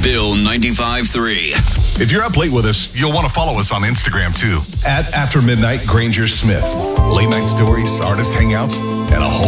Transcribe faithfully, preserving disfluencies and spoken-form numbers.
Bill ninety-five three. If you're up late with us, you'll want to follow us on Instagram too. At After Midnight Granger Smith. Late night stories, artist hangouts, and a whole